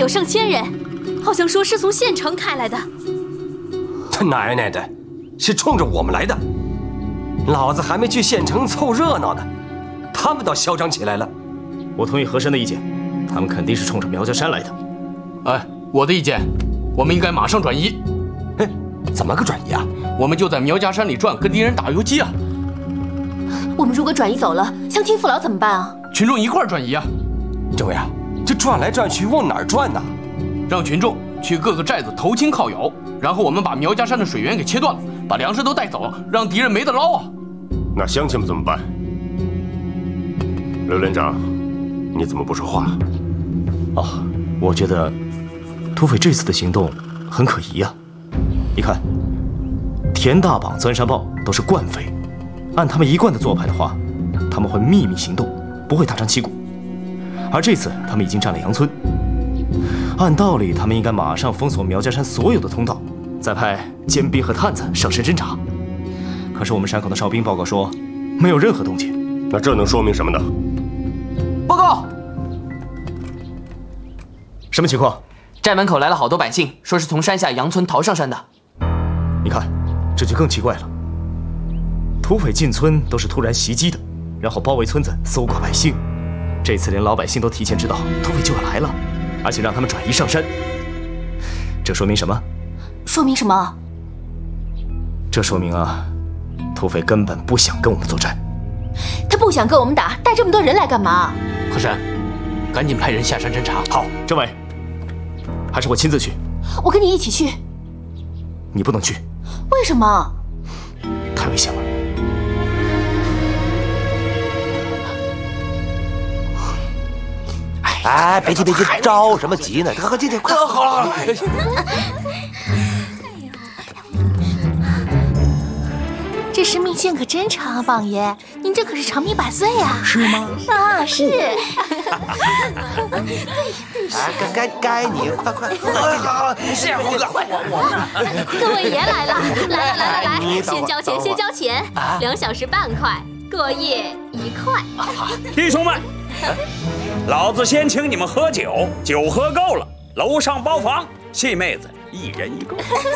有上千人，好像说是从县城开来的。 他奶奶的，是冲着我们来的！老子还没去县城凑热闹呢，他们倒嚣张起来了。 我同意和珅的意见，他们肯定是冲着苗家山来的。 哎，我的意见，我们应该马上转移。 哎，怎么个转移啊？ 我们就在苗家山里转，跟敌人打游击啊！ 我们如果转移走了，乡亲父老怎么办啊？ 群众一块儿转移啊！ 政委啊，这转来转去往哪儿转呢？ 让群众去各个寨子投亲靠友，然后我们把苗家山的水源给切断了，把粮食都带走，让敌人没得捞啊！ 那乡亲们怎么办？刘连长，你怎么不说话？ 哦，我觉得土匪这次的行动很可疑啊！你看，田大绑、钻山豹都是惯匪，按他们一贯的做派的话，他们会秘密行动，不会大张旗鼓。而这次他们已经占了杨村，按道理他们应该马上封锁苗家山所有的通道，再派尖兵和探子上山侦查。可是我们山口的哨兵报告说，没有任何动静。 那这能说明什么呢？ 报告， 什么情况？ 寨门口来了好多百姓，说是从山下杨村逃上山的。 你看，这就更奇怪了。土匪进村都是突然袭击的，然后包围村子，搜刮百姓。这次连老百姓都提前知道土匪就要来了，而且让他们转移上山。这说明什么？ 说明什么？ 这说明啊，土匪根本不想跟我们作战。 他不想跟我们打，带这么多人来干嘛？ 和珅，赶紧派人下山侦查。 好，政委，还是我亲自去。 我跟你一起去。 你不能去。 为什么？ 太危险了。 哎，别急别急，着什么急呢？快进去，快！ 好了好了。 这生命线可真长啊，榜爷，您这可是长命百岁呀！ 是吗？ 啊，是。 哎，该你，快！ 好，谢猴子， 各位爷来了，来，先交钱，2小时半块，过夜1块。 弟兄们，老子先请你们喝酒，酒喝够了，楼上包房，戏妹子1人1个。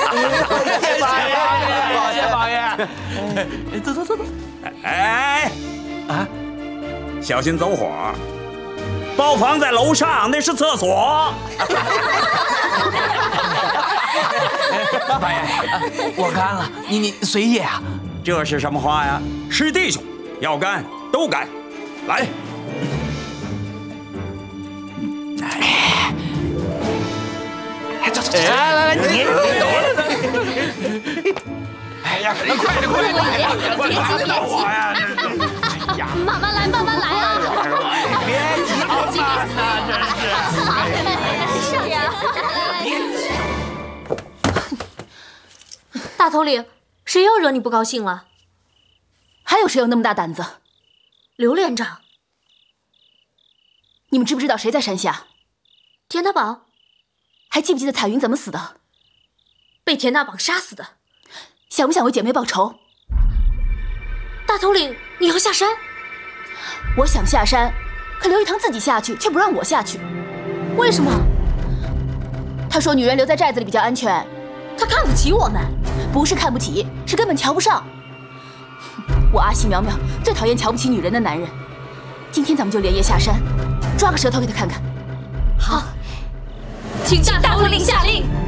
谢宝爷，走。 哎，小心走火！包房在楼上，那是厕所。 宝爷，我干了，你随意啊。 这是什么话呀？是弟兄，要干都干，来。 走，来，你哎呀，快点！别急呀！ 慢慢来啊！ 别急，好慢呐， 真是呀！大头领，谁又惹你不高兴了？ 还有谁有那么大胆子？ 刘连长。 你们知不知道谁在山下？ 田大绑。 还记不记得彩云怎么死的？ 被田大绑杀死的。 想不想为姐妹报仇？ 大头领，你要下山？ 我想下山，可刘一堂自己下去，却不让我下去。 为什么？ 他说女人留在寨子里比较安全。 他看不起我们？ 不是看不起，是根本瞧不上。我阿细苗苗最讨厌瞧不起女人的男人。今天咱们就连夜下山，抓个舌头给他看看。 好，请大头领下令。